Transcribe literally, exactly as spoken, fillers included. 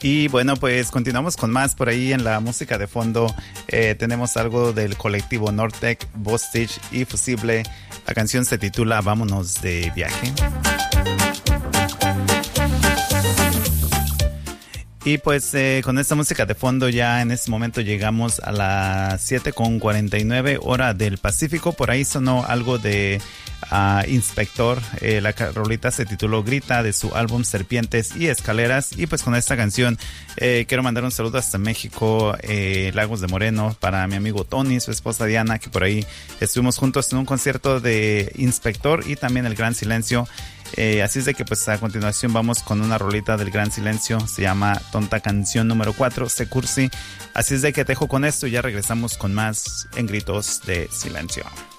Y bueno, pues continuamos con más por ahí en la música de fondo. Eh, tenemos algo del colectivo Nortec, Bostich y Fusible. La canción se titula Vámonos de viaje. Y pues eh, con esta música de fondo ya en este momento llegamos a las siete con cuarenta y nueve hora del Pacífico. Por ahí sonó algo de uh, Inspector. Eh, la rolita se tituló Grita, de su álbum Serpientes y Escaleras. Y pues con esta canción eh, quiero mandar un saludo hasta México, eh, Lagos de Moreno, para mi amigo Tony, su esposa Diana, que por ahí estuvimos juntos en un concierto de Inspector y también El Gran Silencio. Eh, así es de que pues a continuación vamos con una rolita del Gran Silencio, se llama Tonta Canción número cuatro, Se Cursi. Así es de que te dejo con esto y ya regresamos con más en Gritos de Silencio.